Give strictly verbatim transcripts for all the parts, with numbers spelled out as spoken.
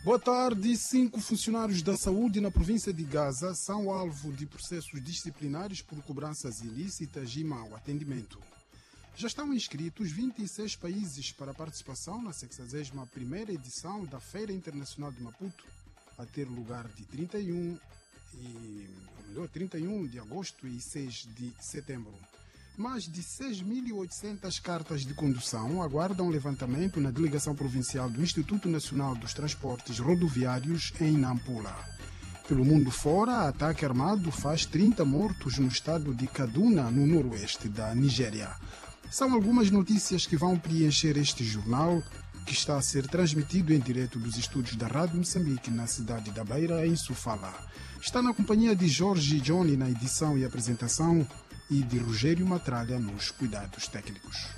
Boa tarde. Cinco funcionários da saúde na província de Gaza são alvo de processos disciplinares por cobranças ilícitas e mau atendimento. Já estão inscritos vinte e seis países para a participação na sexagésima primeira edição da Feira Internacional de Maputo, a ter lugar de trinta e um, e, ou melhor, trinta e um de agosto e seis de setembro. Mais de seis mil e oitocentas cartas de condução aguardam levantamento na delegação provincial do Instituto Nacional dos Transportes Rodoviários em Nampula. Pelo mundo fora, ataque armado faz trinta mortos no estado de Kaduna, no noroeste da Nigéria. São algumas notícias que vão preencher este jornal, que está a ser transmitido em direto dos estúdios da Rádio Moçambique, na cidade da Beira, em Sofala. Está na companhia de Jorge Johnny na edição e apresentação e de Rogério Matralha nos cuidados técnicos.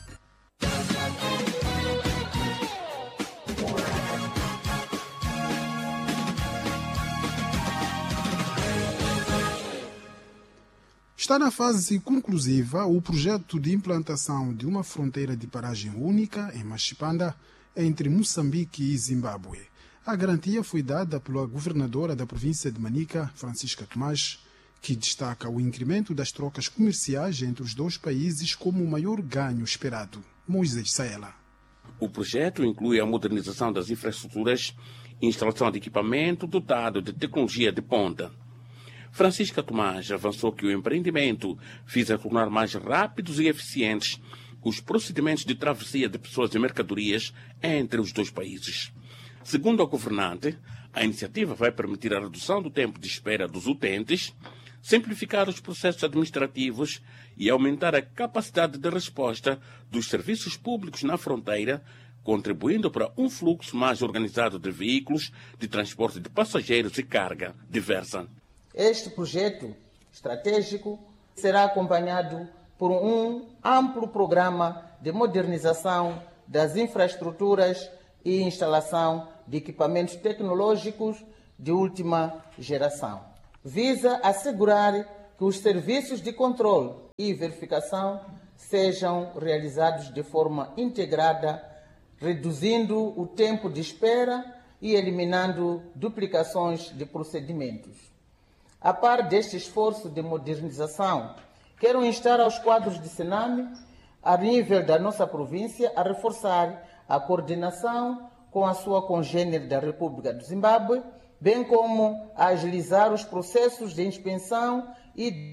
Está na fase conclusiva o projeto de implantação de uma fronteira de paragem única em Machipanda, entre Moçambique e Zimbábue. A garantia foi dada pela governadora da província de Manica, Francisca Tomás, que destaca o incremento das trocas comerciais entre os dois países como o maior ganho esperado. Moisés Saela. O projeto inclui a modernização das infraestruturas e instalação de equipamento dotado de tecnologia de ponta. Francisca Tomás avançou que o empreendimento visa tornar mais rápidos e eficientes os procedimentos de travessia de pessoas e mercadorias entre os dois países. Segundo a governante, a iniciativa vai permitir a redução do tempo de espera dos utentes, simplificar os processos administrativos e aumentar a capacidade de resposta dos serviços públicos na fronteira, contribuindo para um fluxo mais organizado de veículos de transporte de passageiros e carga diversa. Este projeto estratégico será acompanhado por um amplo programa de modernização das infraestruturas e instalação de equipamentos tecnológicos de última geração. Visa assegurar que os serviços de controle e verificação sejam realizados de forma integrada, reduzindo o tempo de espera e eliminando duplicações de procedimentos. A par deste esforço de modernização, quero instar aos quadros de Sename, a nível da nossa província, a reforçar a coordenação com a sua congênere da República do Zimbábue, bem como a agilizar os processos de inspeção e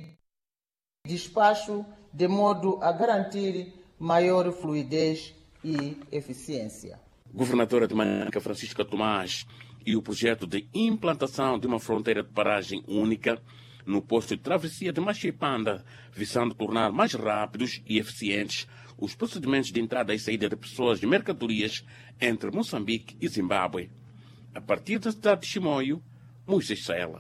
despacho, de modo a garantir maior fluidez e eficiência. Governadora de Manica, Francisca Tomás, e o projeto de implantação de uma fronteira de paragem única no posto de travessia de Machipanda, visando tornar mais rápidos e eficientes os procedimentos de entrada e saída de pessoas e mercadorias entre Moçambique e Zimbábue. A partir da cidade de Chimoio, Moisés Saela.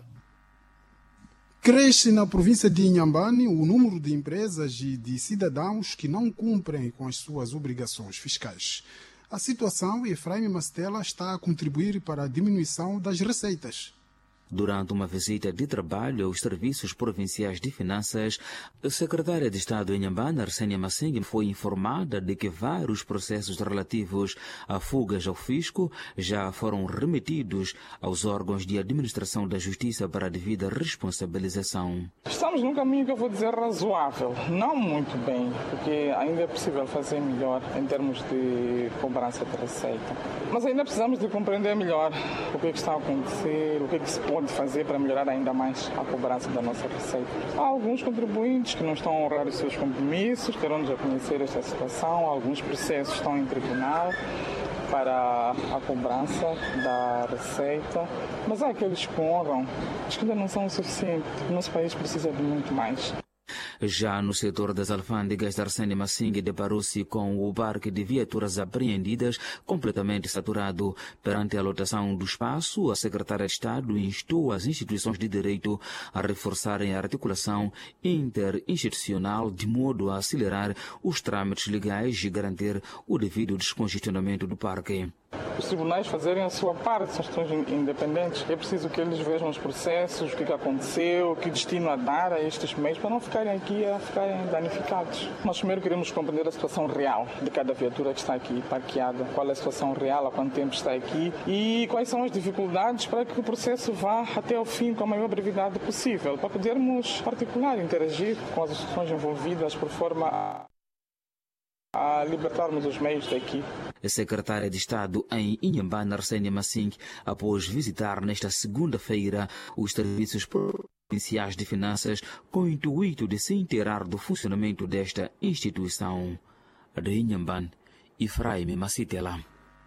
Cresce na província de Inhambane o número de empresas e de cidadãos que não cumprem com as suas obrigações fiscais. A situação, Efraim Mastela, está a contribuir para a diminuição das receitas. Durante uma visita de trabalho aos Serviços Provinciais de Finanças, a secretária de Estado em Inhambane, Arsênia Massinga, foi informada de que vários processos relativos a fugas ao fisco já foram remetidos aos órgãos de administração da Justiça para a devida responsabilização. Estamos num caminho que eu vou dizer razoável, não muito bem, porque ainda é possível fazer melhor em termos de cobrança de receita. Mas ainda precisamos de compreender melhor o que, é que está a acontecer, o que, é que se pode pode fazer para melhorar ainda mais a cobrança da nossa receita. Há alguns contribuintes que não estão a honrar os seus compromissos, terão de conhecer esta situação, alguns processos estão em tribunal para a cobrança da receita, mas há aqueles que honram, mas que ainda não são o suficiente. O nosso país precisa de muito mais. Já no setor das alfândegas, Arsênia Massinga deparou-se com o parque de viaturas apreendidas completamente saturado. Perante a lotação do espaço, a secretária de Estado instou as instituições de direito a reforçarem a articulação interinstitucional de modo a acelerar os trâmites legais e garantir o devido descongestionamento do parque. os tribunais fazerem a sua parte, são instituições independentes. É preciso que eles vejam os processos, o que aconteceu, que destino a dar a estes meios, para não ficarem aqui a ficarem danificados. Nós primeiro queremos compreender a situação real de cada viatura que está aqui parqueada, qual é a situação real, há quanto tempo está aqui e quais são as dificuldades para que o processo vá até ao fim com a maior brevidade possível, para podermos, em particular, interagir com as instituições envolvidas por forma a a libertarmos os meios daqui. A secretária de Estado em Inhambane, Arsênia Massing, após visitar nesta segunda-feira os serviços provinciais de finanças com o intuito de se inteirar do funcionamento desta instituição. De Inhambane, Efraim Macitela.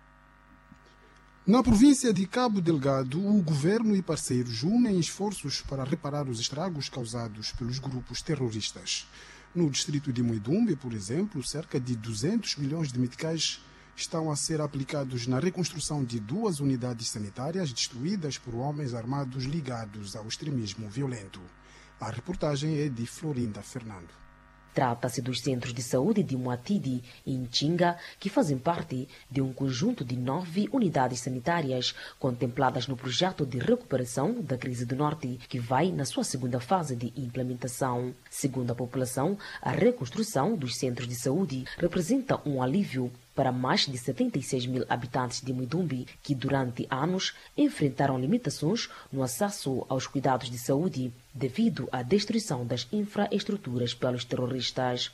Na província de Cabo Delgado, o governo e parceiros unem esforços para reparar os estragos causados pelos grupos terroristas. No distrito de Muidumbe, por exemplo, cerca de duzentos milhões de meticais estão a ser aplicados na reconstrução de duas unidades sanitárias destruídas por homens armados ligados ao extremismo violento. A reportagem é de Florinda Fernando. Trata-se dos centros de saúde de Moatidi e Nchinga, que fazem parte de um conjunto de nove unidades sanitárias contempladas no projeto de recuperação da crise do Norte, que vai na sua segunda fase de implementação. Segundo a população, a reconstrução dos centros de saúde representa um alívio para mais de setenta e seis mil habitantes de Muidumbe, que durante anos enfrentaram limitações no acesso aos cuidados de saúde devido à destruição das infraestruturas pelos terroristas.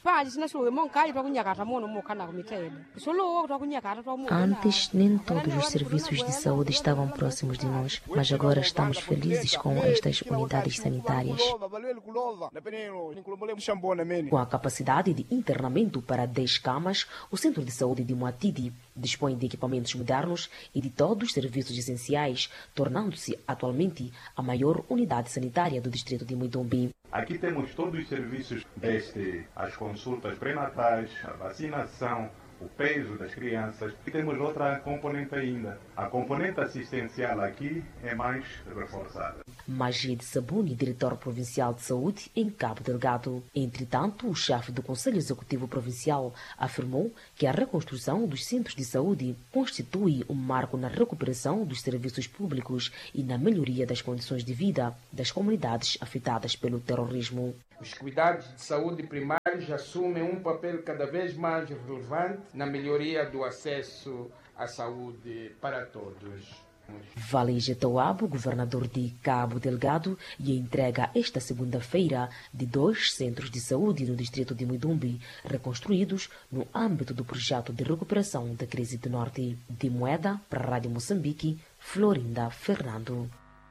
Antes, nem todos os serviços de saúde estavam próximos de nós, mas agora estamos felizes com estas unidades sanitárias. Com a capacidade de internamento para dez camas, o Centro de Saúde de Moatidi dispõe de equipamentos modernos e de todos os serviços essenciais, tornando-se atualmente a maior unidade sanitária do distrito de Muidumbe. Aqui temos todos os serviços, desde as consultas pré-natais, a vacinação, o peso das crianças. E temos outra componente ainda. A componente assistencial aqui é mais reforçada. Magid Sabuni, diretor provincial de saúde em Cabo Delgado. Entretanto, o chefe do Conselho Executivo Provincial afirmou que a reconstrução dos centros de saúde constitui um marco na recuperação dos serviços públicos e na melhoria das condições de vida das comunidades afetadas pelo terrorismo. Os cuidados de saúde primários assumem um papel cada vez mais relevante na melhoria do acesso à saúde para todos. Valide Tawabo, governador de Cabo Delgado, e entrega esta segunda-feira de dois centros de saúde no distrito de Muidumbe, reconstruídos no âmbito do projeto de recuperação da crise do Norte. De Moeda, para a Rádio Moçambique, Florinda Fernando.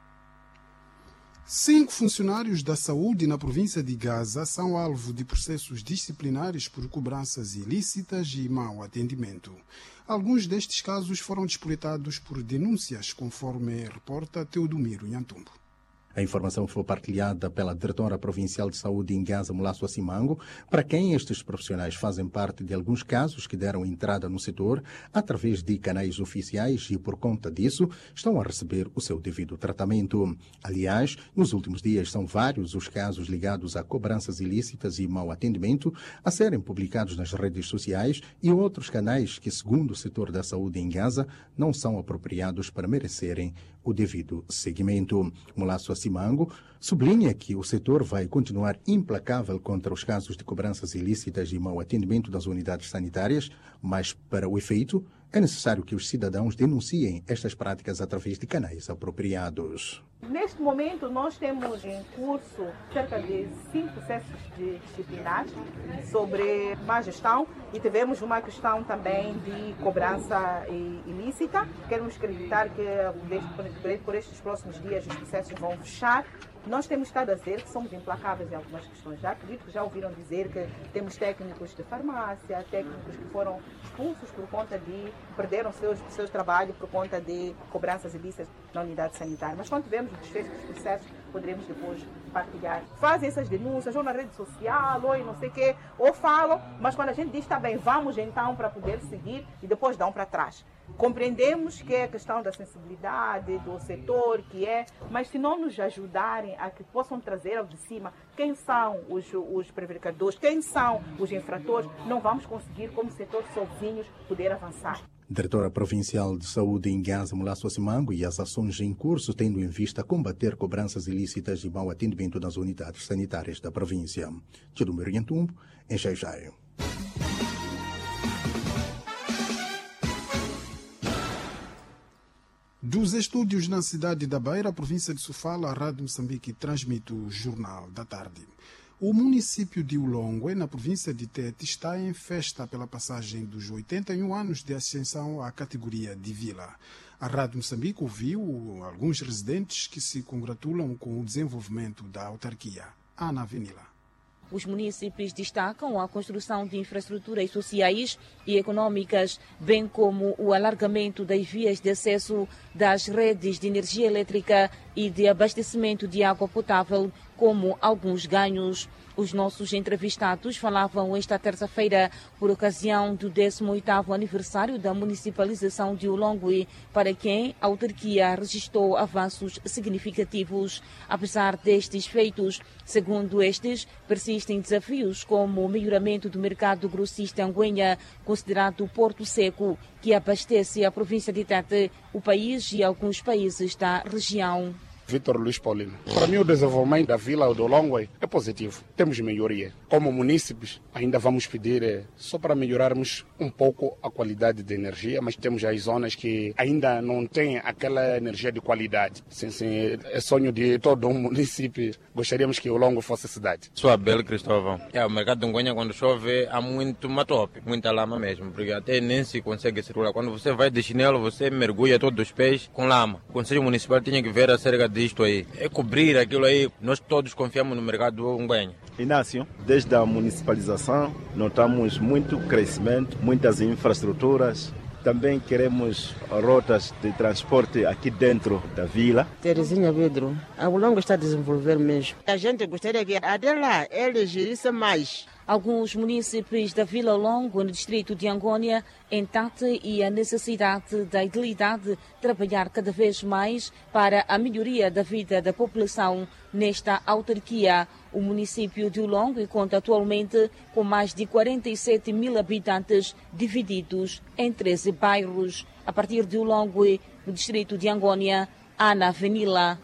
Cinco funcionários da saúde na província de Gaza são alvo de processos disciplinares por cobranças ilícitas e mau atendimento. Alguns destes casos foram despolitados por denúncias, conforme reporta Teodomiro Nhantumbo. A informação foi partilhada pela diretora provincial de saúde em Gaza, Mulasso Assimango, para quem estes profissionais fazem parte de alguns casos que deram entrada no setor através de canais oficiais e, por conta disso, estão a receber o seu devido tratamento. Aliás, nos últimos dias são vários os casos ligados a cobranças ilícitas e mau atendimento a serem publicados nas redes sociais e outros canais que, segundo o setor da saúde em Gaza, não são apropriados para merecerem o devido seguimento. Mulasso Assimango sublinha que o setor vai continuar implacável contra os casos de cobranças ilícitas e mau atendimento das unidades sanitárias, mas, para o efeito, é necessário que os cidadãos denunciem estas práticas através de canais apropriados. Neste momento, nós temos em curso cerca de cinco processos disciplinares sobre má gestão e tivemos uma questão também de cobrança ilícita. Queremos acreditar que por estes próximos dias os processos vão fechar. Nós temos estado a dizer que somos implacáveis em algumas questões. Já acredito que já ouviram dizer que temos técnicos de farmácia, técnicos que foram expulsos por conta de perderam seus seus trabalhos por conta de cobranças ilícitas na unidade sanitária. Mas quando tivermos o desfecho dos processos, poderemos depois partilhar. Fazem essas denúncias ou na rede social, ou em não sei o quê, ou falam, mas quando a gente diz está bem, vamos então para poder seguir e depois dão para trás. Compreendemos que é a questão da sensibilidade do setor, que é, mas se não nos ajudarem a que possam trazer ao de cima quem são os, os prevaricadores, quem são os infratores, não vamos conseguir, como setor sozinhos, poder avançar. Diretora Provincial de Saúde em Gaza, Mulasso Simango, e as ações em curso tendo em vista combater cobranças ilícitas e mau atendimento nas unidades sanitárias da província. Tio Merientumbo, em Xai-Xai. Dos estúdios na cidade da Beira, província de Sofala, a Rádio Moçambique transmite o Jornal da Tarde. O município de Ulongwe, na província de Tete, está em festa pela passagem dos oitenta e um anos de ascensão à categoria de vila. A Rádio Moçambique ouviu alguns residentes que se congratulam com o desenvolvimento da autarquia. Ana Avenila. Os munícipes destacam a construção de infraestruturas sociais e econômicas, bem como o alargamento das vias de acesso das redes de energia elétrica e de abastecimento de água potável, como alguns ganhos. Os nossos entrevistados falavam esta terça-feira por ocasião do décimo oitavo aniversário da municipalização de Ulongwe, para quem a autarquia registrou avanços significativos. Apesar destes feitos, segundo estes, persistem desafios como o melhoramento do mercado grossista Anguenha, considerado Porto Seco, que abastece a província de Tete, o país e alguns países da região. Vitor Luiz Paulino. Para mim, o desenvolvimento da vila do Ulongwe é positivo. Temos melhoria. Como munícipes, ainda vamos pedir eh, só para melhorarmos um pouco a qualidade de energia, mas temos as zonas que ainda não têm aquela energia de qualidade. Sim, sim, é sonho de todo um município. Gostaríamos que o Ulongwe fosse cidade. Sou Abel Cristóvão. É, o mercado de Anguenha, quando chove, há muito matope, muita lama mesmo, porque até nem se consegue circular. Quando você vai de chinelo, você mergulha todos os pés com lama. O Conselho Municipal tinha que ver acerca disto aí, é cobrir aquilo aí. Nós todos confiamos no mercado do Anguenha. Inácio, desde a municipalização notamos muito crescimento, muitas infraestruturas. Também queremos rotas de transporte aqui dentro da vila. Terezinha Pedro, a Ulongwe está a desenvolver mesmo. A gente gostaria que até lá eles gerissem mais. Alguns munícipes da Vila Longo, no distrito de Angônia, em Tete, e a necessidade da idilidade trabalhar cada vez mais para a melhoria da vida da população nesta autarquia. O município de Ulongwe conta atualmente com mais de quarenta e sete mil habitantes, divididos em treze bairros. A partir de Ulongwe, no distrito de Angônia, Ana Avenila.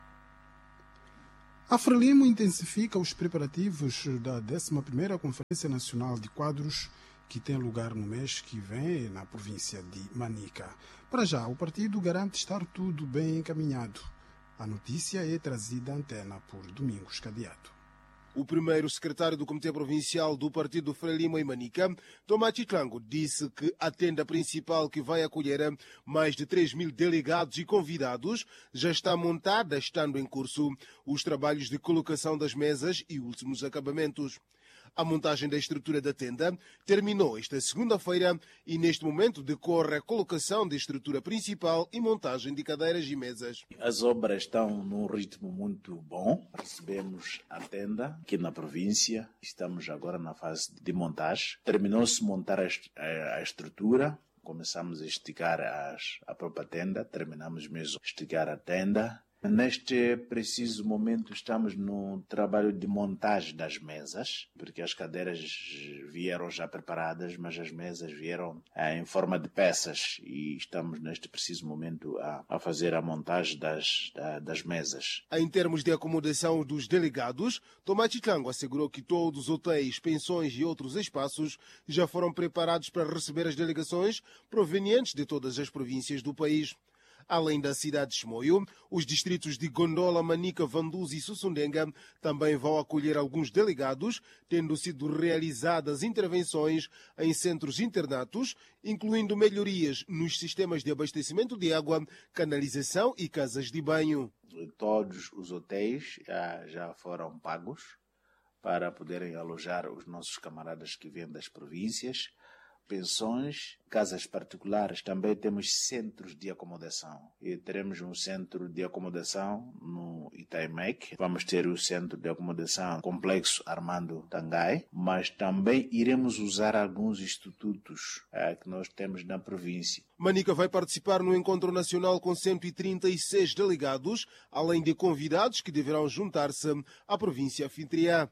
A Frelimo intensifica os preparativos da décima primeira Conferência Nacional de Quadros, que tem lugar no mês que vem na província de Manica. Para já, o partido garante estar tudo bem encaminhado. A notícia é trazida à antena por Domingos Cadeado. O primeiro secretário do Comitê Provincial do Partido Frelimo em Manica, Tomás Chitlango, disse que a tenda principal, que vai acolher mais de três mil delegados e convidados, já está montada, estando em curso os trabalhos de colocação das mesas e últimos acabamentos. A montagem da estrutura da tenda terminou esta segunda-feira e neste momento decorre a colocação da estrutura principal e montagem de cadeiras e mesas. As obras estão num ritmo muito bom. Recebemos a tenda aqui na província. Estamos agora na fase de montagem. Terminou-se de montar a estrutura. Começamos a esticar as, a própria tenda. Terminamos mesmo de esticar a tenda. Neste preciso momento estamos no trabalho de montagem das mesas, porque as cadeiras vieram já preparadas, mas as mesas vieram eh, em forma de peças e estamos neste preciso momento a, a fazer a montagem das, da, das mesas. Em termos de acomodação dos delegados, Tomás Chitlango assegurou que todos os hotéis, pensões e outros espaços já foram preparados para receber as delegações provenientes de todas as províncias do país. Além da cidade de Chimoio, os distritos de Gondola, Manica, Vanduz e Sussundenga também vão acolher alguns delegados, tendo sido realizadas intervenções em centros internatos, incluindo melhorias nos sistemas de abastecimento de água, canalização e casas de banho. Todos os hotéis já, já foram pagos para poderem alojar os nossos camaradas que vêm das províncias. Pensões, casas particulares, também temos centros de acomodação. E teremos um centro de acomodação no Itaimec. Vamos ter o centro de acomodação Complexo Armando Tangai, mas também iremos usar alguns institutos eh, que nós temos na província. Manica vai participar no encontro nacional com cento e trinta e seis delegados, além de convidados que deverão juntar-se à província anfitriã.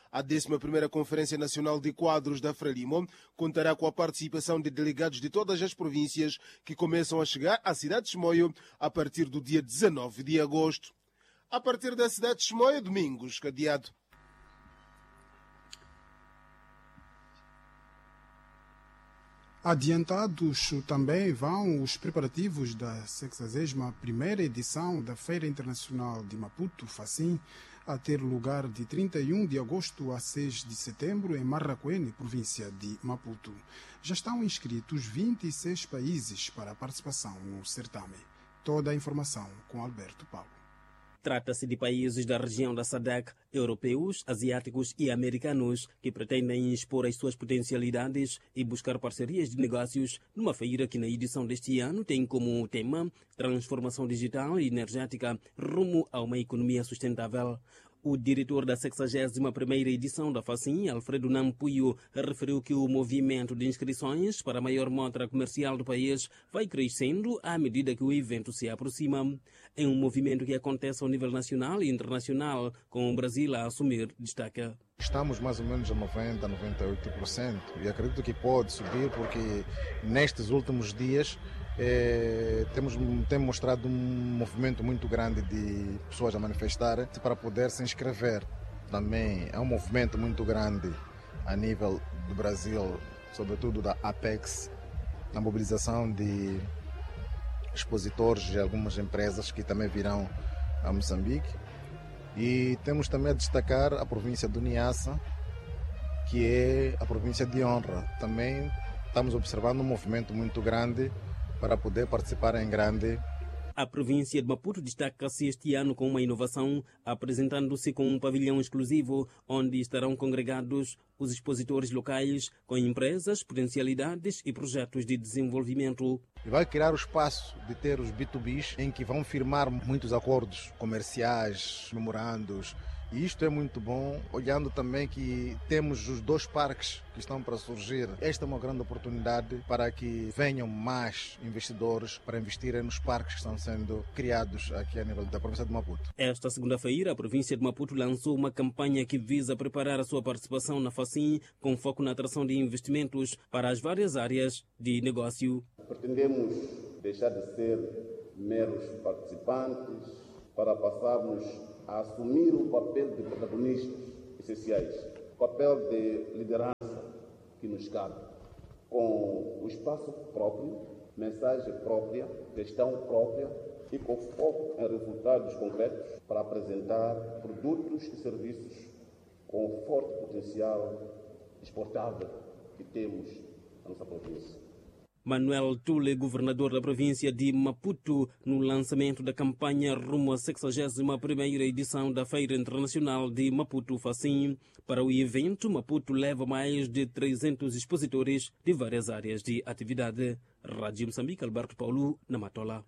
A décima primeira Conferência Nacional de Quadros da Frelimo contará com a participação de delegados de todas as províncias que começam a chegar à cidade de Chimoio a partir do dia dezanove de agosto. A partir da cidade de Chimoio, Domingos Cadeado. Adiantados também vão os preparativos da sexagésima primeira edição da Feira Internacional de Maputo, FACIM, a ter lugar de trinta e um de agosto a seis de setembro em Marraquene, província de Maputo. Já estão inscritos vinte e seis países para a participação no certame. Toda a informação com Alberto Paulo. Trata-se de países da região da SADC, europeus, asiáticos e americanos, que pretendem expor as suas potencialidades e buscar parcerias de negócios numa feira que na edição deste ano tem como tema transformação digital e energética rumo a uma economia sustentável. O diretor da sexagésima primeira edição da FACIM, Alfredo Nampuyo, referiu que o movimento de inscrições para a maior mostra comercial do país vai crescendo à medida que o evento se aproxima. É um movimento que acontece ao nível nacional e internacional, com o Brasil a assumir destaque. Estamos mais ou menos a noventa, noventa e oito por cento e acredito que pode subir porque nestes últimos dias É, temos, temos mostrado um movimento muito grande de pessoas a manifestar para poder se inscrever. Também é um movimento muito grande a nível do Brasil, sobretudo da Apex, na mobilização de expositores de algumas empresas que também virão a Moçambique. E temos também a destacar a província do Niassa, que é a província de honra. Também estamos observando um movimento muito grande para poder participar em grande. A província de Maputo destaca-se este ano com uma inovação, apresentando-se com um pavilhão exclusivo, onde estarão congregados os expositores locais com empresas, potencialidades e projetos de desenvolvimento. E vai criar o espaço de ter os B dois Bs, em que vão firmar muitos acordos comerciais, memorandos. E isto é muito bom, olhando também que temos os dois parques que estão para surgir. Esta é uma grande oportunidade para que venham mais investidores para investirem nos parques que estão sendo criados aqui a nível da província de Maputo. Esta segunda-feira, a província de Maputo lançou uma campanha que visa preparar a sua participação na FACIM com foco na atração de investimentos para as várias áreas de negócio. Pretendemos deixar de ser meros participantes para passarmos a assumir o papel de protagonistas essenciais, o papel de liderança que nos cabe, com o espaço próprio, mensagem própria, gestão própria e com foco em resultados concretos para apresentar produtos e serviços com o forte potencial exportável que temos na nossa província. Manuel Tule, governador da província de Maputo, no lançamento da campanha rumo à sexagésima primeira edição da Feira Internacional de Maputo FACIM. Para o evento, Maputo leva mais de trezentos expositores de várias áreas de atividade. Rádio Moçambique, Alberto Paulo, na Matola.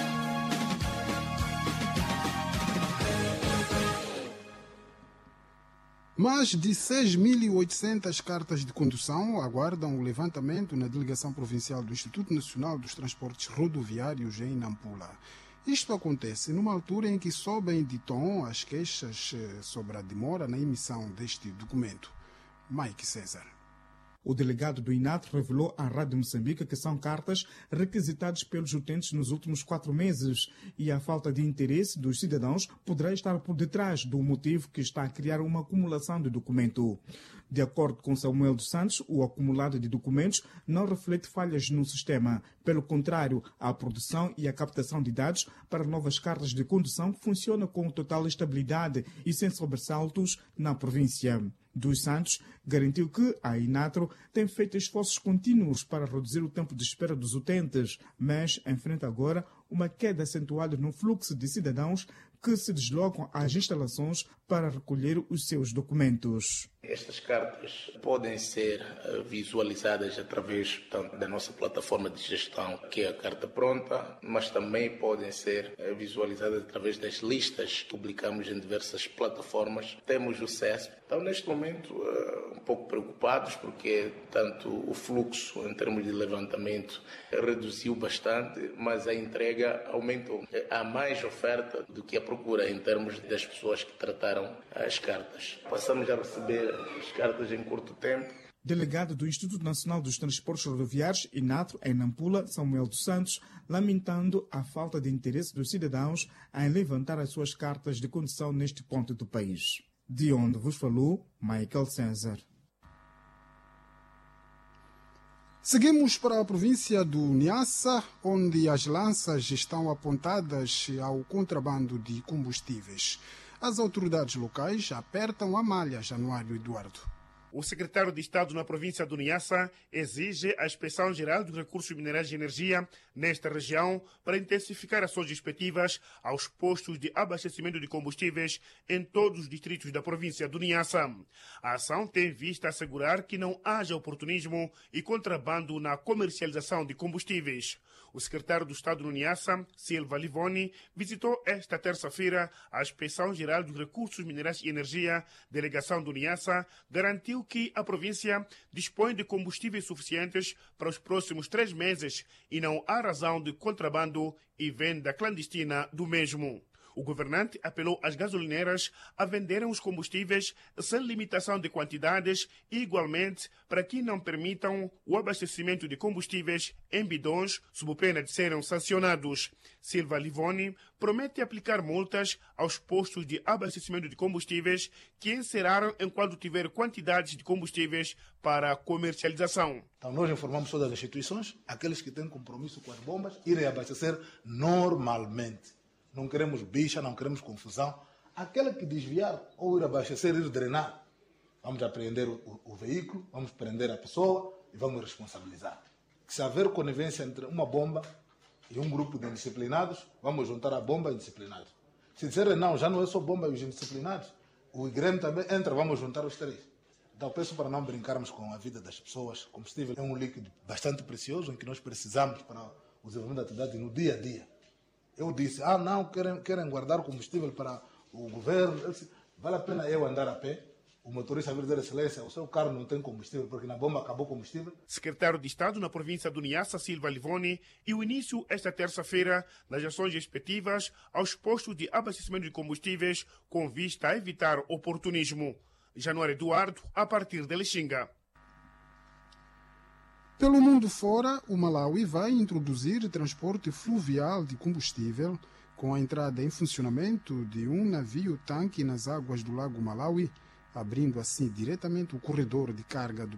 Mais de seis mil e oitocentas cartas de condução aguardam o levantamento na Delegação Provincial do Instituto Nacional dos Transportes Rodoviários em Nampula. Isto acontece numa altura em que sobem de tom as queixas sobre a demora na emissão deste documento. Mike César. O delegado do INAT revelou à Rádio Moçambique que são cartas requisitadas pelos utentes nos últimos quatro meses e a falta de interesse dos cidadãos poderá estar por detrás do motivo que está a criar uma acumulação de documento. De acordo com Samuel dos Santos, o acumulado de documentos não reflete falhas no sistema. Pelo contrário, a produção e a captação de dados para novas cartas de condução funciona com total estabilidade e sem sobressaltos na província. Dos Santos garantiu que a Inatro tem feito esforços contínuos para reduzir o tempo de espera dos utentes, mas enfrenta agora uma queda acentuada no fluxo de cidadãos que se deslocam às instalações para recolher os seus documentos. Estas cartas podem ser visualizadas através tanto da nossa plataforma de gestão, que é a Carta Pronta, mas também podem ser visualizadas através das listas que publicamos em diversas plataformas. Temos o C E S P. Então, neste momento, um pouco preocupados, porque tanto o fluxo em termos de levantamento reduziu bastante, mas a entrega entrega aumentou. Há mais oferta do que a procura em termos das pessoas que trataram as cartas. Passamos a receber as cartas em curto tempo. Delegado do Instituto Nacional dos Transportes Rodoviários, INATRO, em Nampula, Samuel dos Santos, lamentando a falta de interesse dos cidadãos em levantar as suas cartas de condução neste ponto do país. De onde vos falou, Michael César. Seguimos para a província do Niassa, onde as lanças estão apontadas ao contrabando de combustíveis. As autoridades locais apertam a malha, Januário Eduardo. O secretário de Estado na província do Niassa exige a Inspeção-Geral dos Recursos Minerais e Energia nesta região para intensificar ações respectivas aos postos de abastecimento de combustíveis em todos os distritos da província do Niassa. A ação tem vista assegurar que não haja oportunismo e contrabando na comercialização de combustíveis. O secretário do Estado no Niassa, Silva Livoni, visitou esta terça-feira a Inspeção-Geral dos Recursos Minerais e Energia, delegação do Niassa, garantiu que a província dispõe de combustíveis suficientes para os próximos três meses e não há razão de contrabando e venda clandestina do mesmo. O governante apelou às gasolineiras a venderem os combustíveis sem limitação de quantidades e, igualmente, para que não permitam o abastecimento de combustíveis em bidões, sob pena de serem sancionados. Silva Livoni promete aplicar multas aos postos de abastecimento de combustíveis que encerraram enquanto tiver quantidades de combustíveis para comercialização. Então, nós informamos todas as instituições, aqueles que têm compromisso com as bombas, irem abastecer normalmente. Não queremos bicha, não queremos confusão. Aquele que desviar ou ir abastecer, ir drenar, vamos apreender o, o veículo, vamos prender a pessoa e vamos responsabilizar. Se haver conivência entre uma bomba e um grupo de indisciplinados, vamos juntar a bomba e indisciplinados. Se disserem não, já não é só bomba e os indisciplinados, o I G R E M também entra, vamos juntar os três. Então peço para não brincarmos com a vida das pessoas. Combustível é um líquido bastante precioso em que nós precisamos para o desenvolvimento da atividade no dia a dia. Eu disse, ah não, querem, querem guardar combustível para o governo. Eu disse, vale a pena eu andar a pé? O motorista vir dizer, excelência, o seu carro não tem combustível porque na bomba acabou o combustível? Secretário de Estado na província do Niassa, Silva Livoni, e o início esta terça-feira das ações respectivas aos postos de abastecimento de combustíveis com vista a evitar oportunismo. Januário Eduardo, a partir de Lixinga. Pelo mundo fora, o Malawi vai introduzir transporte fluvial de combustível com a entrada em funcionamento de um navio-tanque nas águas do Lago Malawi, abrindo assim diretamente o corredor de carga do